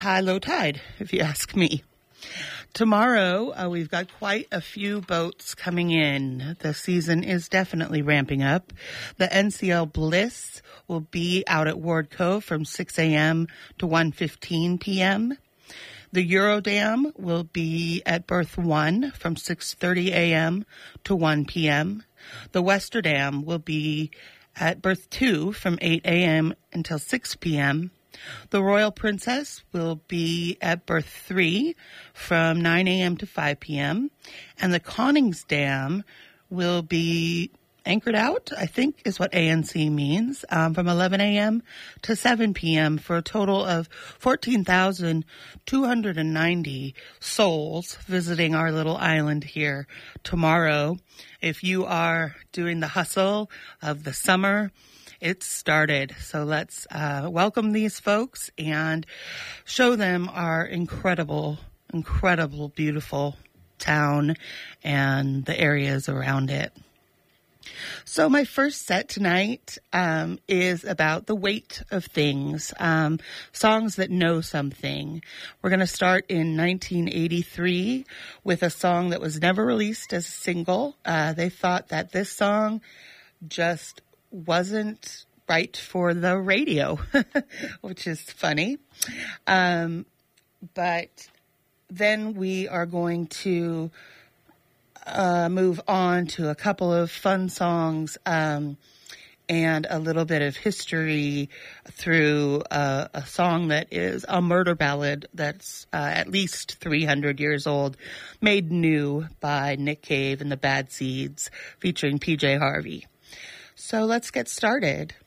high, low tide, if you ask me. Tomorrow, we've got quite a few boats coming in. The season is definitely ramping up. The NCL Bliss will be out at Ward Cove from 6 a.m. to 1:15 p.m. The Eurodam will be at Berth 1 from 6:30 a.m. to 1 p.m. The Westerdam will be at Berth 2 from 8 a.m. until 6 p.m. The Royal Princess will be at Berth 3 from 9 a.m. to 5 p.m. And the Koningsdam will be anchored out, I think is what ANC means, from 11 a.m. to 7 p.m. for a total of 14,290 souls visiting our little island here tomorrow. If you are doing the hustle of the summer, it's started. So let's welcome these folks and show them our incredible, beautiful town and the areas around it. So my first set tonight is about the weight of things, songs that know something. We're going to start in 1983 with a song that was never released as a single. They thought that this song just wasn't right for the radio, which is funny. But then we are going to move on to a couple of fun songs and a little bit of history through a song that is a murder ballad that's at least 300 years old, made new by Nick Cave and the Bad Seeds, featuring PJ Harvey. So let's get started.